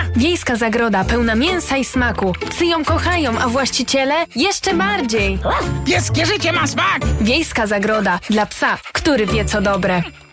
Wiejska zagroda pełna mięsa i smaku. Psy ją kochają, a właściciele jeszcze bardziej. Pieskie życie ma smak! Wiejska zagroda dla psa, który wie co dobre.